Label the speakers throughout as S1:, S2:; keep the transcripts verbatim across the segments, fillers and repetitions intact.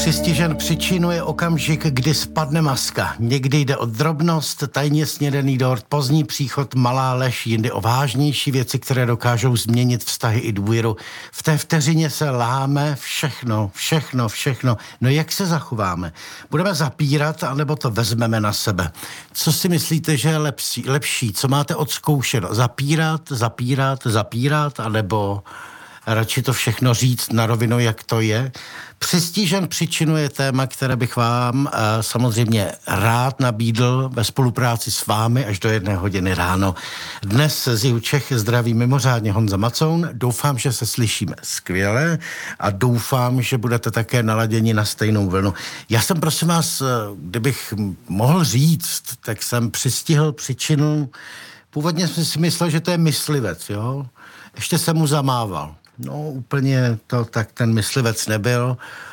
S1: Přistižen příčinu je okamžik, kdy spadne maska. Někdy jde o drobnost, tajně snědený dort, pozdní příchod, malá lež, jindy o vážnější věci, které dokážou změnit vztahy i důvěru. V té vteřině se láme všechno, všechno, všechno. No jak se zachováme? Budeme zapírat, anebo to vezmeme na sebe? Co si myslíte, že je lepší? lepší? Co máte odzkoušeno? Zapírat, zapírat, zapírat, anebo radši to všechno říct na rovinu, jak to je? Přistižen příčinu je téma, které bych vám uh, samozřejmě rád nabídl ve spolupráci s vámi až do jedné hodiny ráno. Dnes z Jihu Čech zdraví mimořádně Honza Macoun. Doufám, že se slyšíme skvěle a doufám, že budete také naladěni na stejnou vlnu. Já jsem, prosím vás, kdybych mohl říct, tak jsem přistihl příčinu. Původně jsem si myslel, že to je myslivec, jo? Ještě jsem mu zamával. No úplně to tak ten myslivec nebyl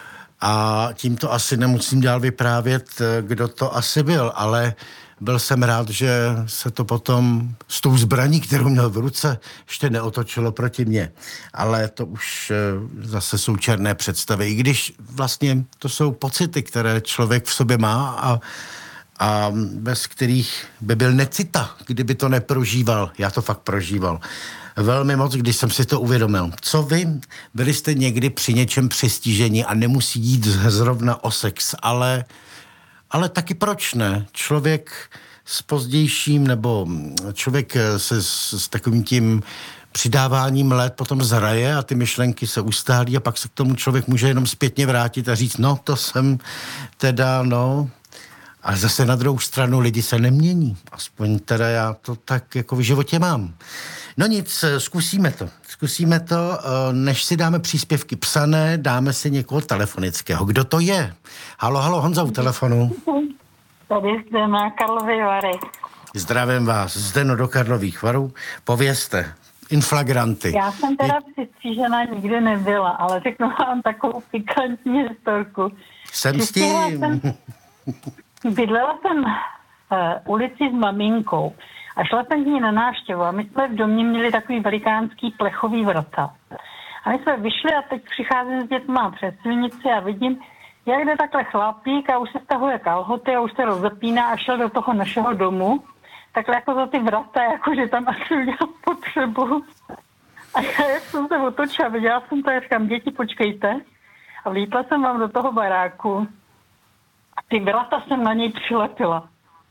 S1: a tím to asi nemusím dál vyprávět, kdo to asi byl, ale byl jsem rád, že se to potom s tou zbraní, kterou měl v ruce, ještě neotočilo proti mně. Ale to už zase jsou černé představy, i když vlastně to jsou pocity, které člověk v sobě má a a bez kterých by byl necita, kdyby to neprožíval. Já to fakt prožíval. Velmi moc, když jsem si to uvědomil. Co vy? Byli jste někdy při něčem přistiženi a nemusí jít zrovna o sex, ale, ale taky proč ne? Člověk s pozdějším, nebo člověk se s, s takovým tím přidáváním let potom zraje a ty myšlenky se ustálí a pak se k tomu člověk může jenom zpětně vrátit a říct, no to jsem teda, no... A zase na druhou stranu lidi se nemění. Aspoň teda já to tak jako v životě mám. No nic, zkusíme to. Zkusíme to, než si dáme příspěvky psané, dáme si někoho telefonického. Kdo to je? Halo, halo, Honza u telefonu.
S2: Tady Zdena, Karlovy Vary.
S1: Zdravím vás, Zdeno do Karlových Varů. Povězte, inflagranty.
S2: Já jsem teda přistřížená nikdy nebyla, ale řeknu vám takovou pikantní historku.
S1: Jsem s tím...
S2: Bydlela jsem v uh, ulici s maminkou a šla jsem k ní na návštěvu a my jsme v domě měli takový velikánský plechový vrata. A my jsme vyšli a teď přicházím s dětma přes silnici a vidím, jak jde takhle chlapík a už se stahuje kalhoty a už se rozepíná a šel do toho našeho domu. Takhle jako za ty vrata, jako že tam asi udělal potřebu. A já, jak jsem se otočila, viděla jsem to, jak říkám, děti, počkejte. A vlítla jsem vám do toho baráku. Ty vrata jsem na něj přilepila.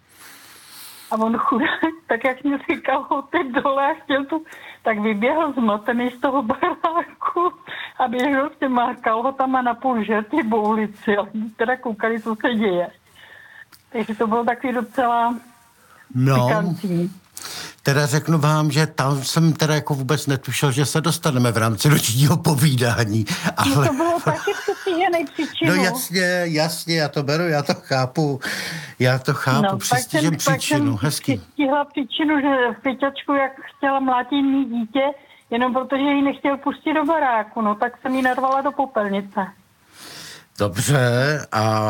S2: A on chudák, tak jak mě říkal, ty dole a chtěl to, tak vyběhl zmatený z toho baráku a běžel s těma kalhotama na půl žerty po ulici. A teda koukali, co se děje. Takže to bylo takový docela
S1: no.
S2: pikantní.
S1: Teda řeknu vám, že tam jsem teda jako vůbec netušil, že se dostaneme v rámci nočního povídání. Ale...
S2: No to bylo taky přistižený příčinu.
S1: No jasně, jasně, já to beru, já to chápu. Já to chápu,
S2: no,
S1: přistižen příčinu, hezky.
S2: Přistihla příčinu, že v Pěťačku, jak chtěla mlátit mý dítě, jenom protože ji nechtěl pustit do baráku, no tak jsem ji narvala do popelnice.
S1: Dobře, a...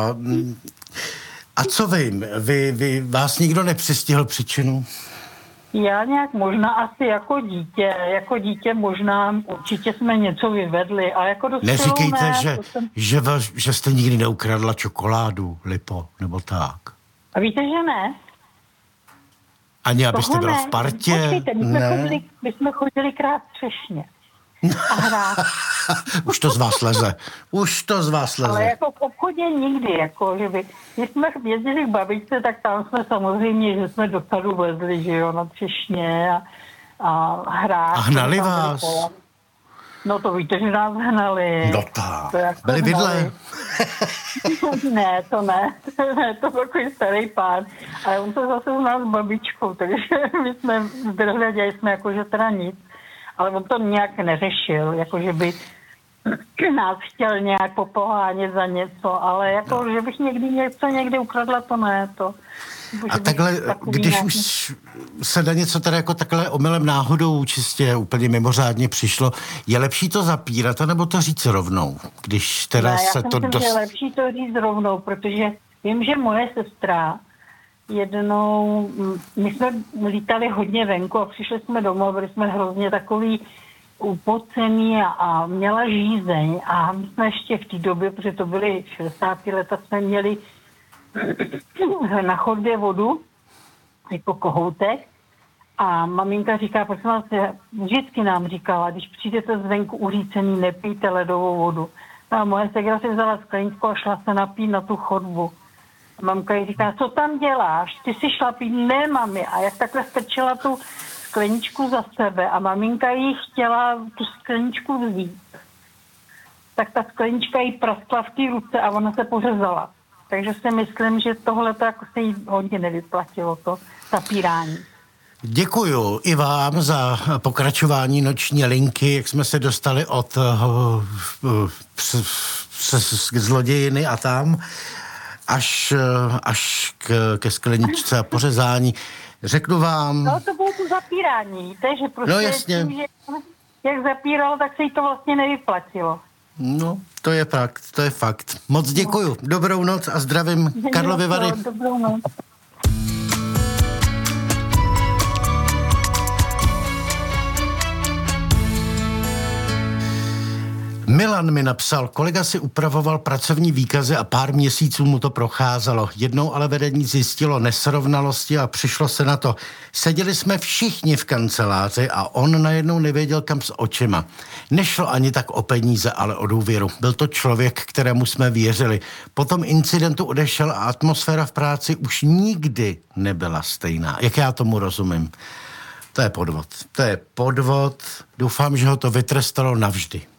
S1: A co vím? Vy, vy, vás nikdo nepřistihl příčinu?
S2: Já nějak možná asi jako dítě, jako dítě možná určitě jsme něco vyvedli, a jako dospělou
S1: neříkejte,
S2: ne,
S1: že,
S2: jsem...
S1: že, vaš, že jste nikdy neukradla čokoládu, Lipo, nebo tak.
S2: A víte, že ne?
S1: Ani abyste byla v partě?
S2: Počkejte, my jsme, chodili, my jsme chodili krát třešně. A hrát.
S1: Už to z vás leze. Už to z vás leze.
S2: Ale jako v obchodě nikdy, jako, že by, když jsme jezdili k babičce, tak tam jsme samozřejmě, že jsme do sadu vezli, že jo, na třešně a, a hrát.
S1: A hnali vás?
S2: Kola. No to víte, že nás hnali.
S1: No tak,
S2: jako
S1: byli vidle.
S2: Ne, to ne. ne, to byl takový starý pán. Ale on se zase zná s babičkou, takže my jsme zdrhli a dělali jsme jako, že teda nic. Ale on to nějak neřešil, jako že by nás chtěl nějak popohánět za něco, ale jako, no. že bych někdy něco někdy ukradla, to ne, to.
S1: A takhle, když nějaký... už se na něco teda jako takhle omylem náhodou čistě úplně mimořádně přišlo, je lepší to zapírat, anebo to říct rovnou, když teda
S2: ne,
S1: se
S2: já
S1: to
S2: myslím,
S1: dost...
S2: že je lepší to říct rovnou, protože vím, že moje sestra jednou, my jsme lítali hodně venku a přišli jsme domů, byli jsme hrozně takový upocený a, a měla žízeň a my jsme ještě v té době, protože to byly šedesátá leta, jsme měli na chodbě vodu, jako kohoutek a maminka říká, prosím vás, vždycky nám říkala, když přijdete zvenku uřícený, nepijte ledovou vodu. A moje segra si vzala skleničku a šla se napít na tu chodbu. Mamka jí říká, co tam děláš? Ty si šla pít, ne mami. A jak takhle strčila tu skleničku za sebe a maminka jí chtěla tu skleničku vzít, tak ta sklenička jí praskla v té ruce a ona se pořezala. Takže si myslím, že tohle to jako se jí hodně nevyplatilo, to zapírání.
S1: Děkuju i vám za pokračování noční linky, jak jsme se dostali od uh, uh, zlodějiny a tam až, uh, až k, ke skleničce a pořezání. Řeknu vám...
S2: No to bylo to zapírání, víte, že prostě
S1: no, jasně.
S2: Tím, že jak zapíralo, tak se jí to vlastně nevyplatilo.
S1: No, to je fakt, to je fakt. Moc děkuju. Dobrou noc a zdravím Karlovy Vary.
S2: Dobrou noc.
S1: Milan mi napsal, kolega si upravoval pracovní výkazy a pár měsíců mu to procházelo. Jednou ale vedení zjistilo nesrovnalosti a přišlo se na to. Seděli jsme všichni v kanceláři a on najednou nevěděl kam s očima. Nešlo ani tak o peníze, ale o důvěru. Byl to člověk, kterému jsme věřili. Po tom incidentu odešel a atmosféra v práci už nikdy nebyla stejná. Jak já tomu rozumím? To je podvod. To je podvod. Doufám, že ho to vytrestalo navždy.